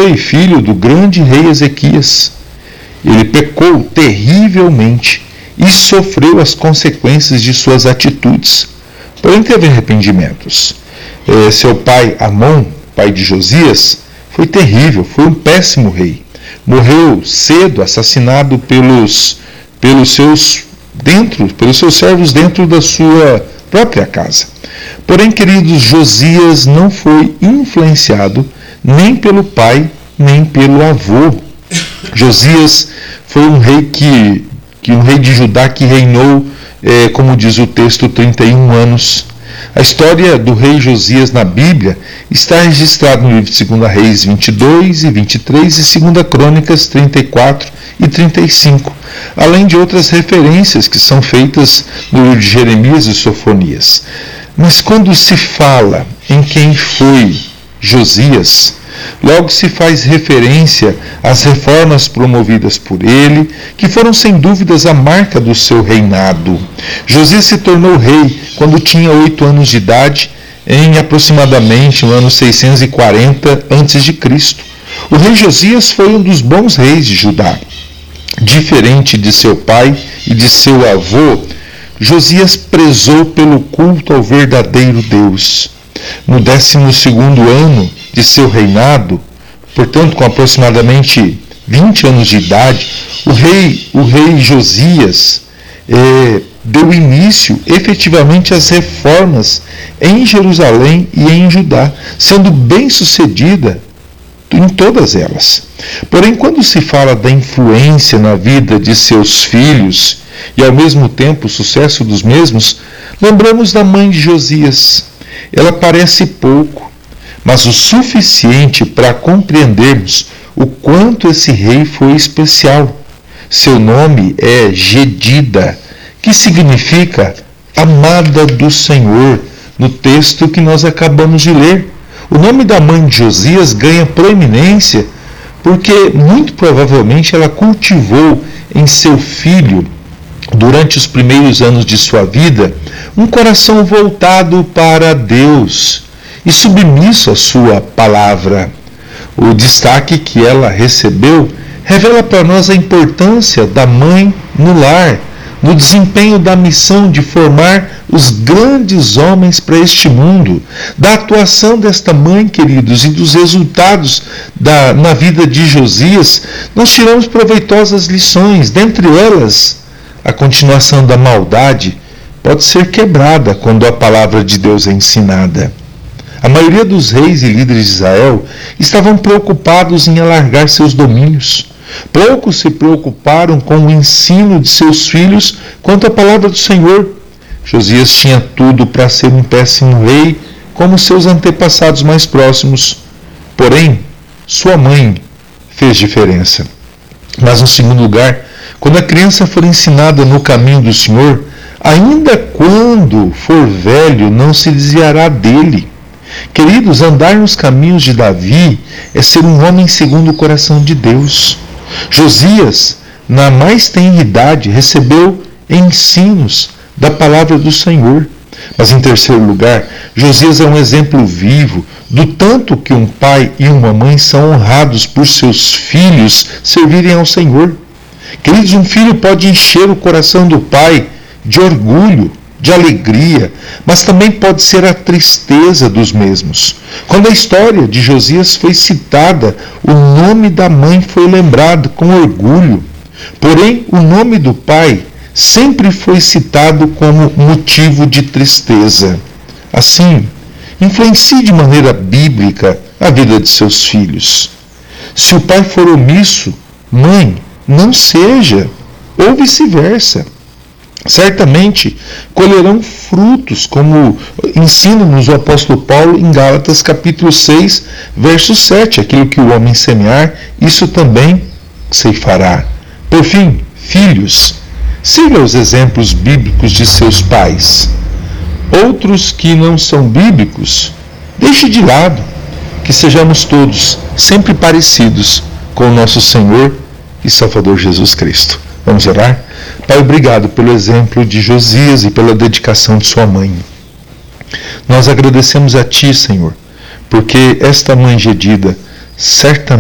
foi filho do grande rei Ezequias. Ele pecou terrivelmente e sofreu as consequências de suas atitudes. Porém, teve arrependimentos. Seu pai Amon, pai de Josias, foi terrível, foi um péssimo rei. Morreu cedo, assassinado pelos seus servos dentro da sua própria casa. Porém, queridos, Josias não foi influenciado nem pelo pai, nem pelo avô. Josias foi um rei um rei de Judá que reinou, como diz o texto, 31 anos. A história do rei Josias na Bíblia está registrada no livro de 2 Reis 22 e 23 e 2 Crônicas 34 e 35, além de outras referências que são feitas no livro de Jeremias e Sofonias. Mas quando se fala em quem foi Josias, logo se faz referência às reformas promovidas por ele, que foram sem dúvidas a marca do seu reinado. Josias se tornou rei quando tinha 8 anos de idade, em aproximadamente no ano 640 a.C. O rei Josias foi um dos bons reis de Judá. Diferente de seu pai e de seu avô, Josias prezou pelo culto ao verdadeiro Deus. No 12º ano de seu reinado, portanto com aproximadamente 20 anos de idade, o rei Josias deu início efetivamente às reformas em Jerusalém e em Judá, sendo bem sucedida em todas elas. Porém, quando se fala da influência na vida de seus filhos e ao mesmo tempo o sucesso dos mesmos, lembramos da mãe de Josias. Ela parece pouco, mas o suficiente para compreendermos o quanto esse rei foi especial. Seu nome é Jedida, que significa amada do Senhor, no texto que nós acabamos de ler. O nome da mãe de Josias ganha proeminência porque, muito provavelmente, ela cultivou em seu filho, durante os primeiros anos de sua vida, um coração voltado para Deus e submisso à sua palavra. O destaque que ela recebeu revela para nós a importância da mãe no lar, no desempenho da missão de formar os grandes homens para este mundo. Da atuação desta mãe, queridos, e dos resultados na vida de Josias, nós tiramos proveitosas lições. Dentre elas, a continuação da maldade pode ser quebrada quando a palavra de Deus é ensinada. A maioria dos reis e líderes de Israel estavam preocupados em alargar seus domínios. Poucos se preocuparam com o ensino de seus filhos quanto à palavra do Senhor. Josias tinha tudo para ser um péssimo rei, como seus antepassados mais próximos. Porém, sua mãe fez diferença. Mas, em segundo lugar, quando a criança for ensinada no caminho do Senhor, ainda quando for velho, não se desviará dele. Queridos, andar nos caminhos de Davi é ser um homem segundo o coração de Deus. Josias, na mais tenra idade, recebeu ensinos da palavra do Senhor. Mas, em terceiro lugar, Josias é um exemplo vivo do tanto que um pai e uma mãe são honrados por seus filhos servirem ao Senhor. Queridos, um filho pode encher o coração do pai de orgulho, de alegria, mas também pode ser a tristeza dos mesmos. Quando a história de Josias foi citada, o nome da mãe foi lembrado com orgulho. Porém, o nome do pai sempre foi citado como motivo de tristeza. Assim, influencie de maneira bíblica a vida de seus filhos. Se o pai for omisso, mãe, não seja, ou vice-versa. Certamente colherão frutos, como ensina-nos o apóstolo Paulo em Gálatas capítulo 6, verso 7. Aquilo que o homem semear, isso também ceifará. Por fim, filhos, siga os exemplos bíblicos de seus pais. Outros que não são bíblicos, deixe de lado, que sejamos todos sempre parecidos com o nosso Senhor e Salvador Jesus Cristo. Vamos orar? Pai, obrigado pelo exemplo de Josias e pela dedicação de sua mãe. Nós agradecemos a Ti, Senhor, porque esta mãe Jedida certamente